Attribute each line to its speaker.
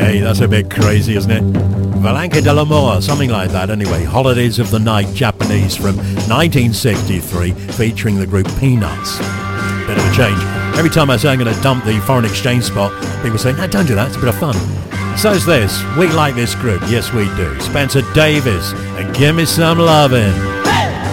Speaker 1: Hey, that's a bit crazy, isn't it? Valanque de l'Amour, something like that anyway. Holidays of the Night, Japanese from 1963, featuring the group Peanuts. Bit of a change. Every time I say I'm going to dump the foreign exchange spot, people say, no, don't do that, it's a bit of fun. So's this. We like this group. Yes, we do. Spencer Davis and Give Me Some Lovin'.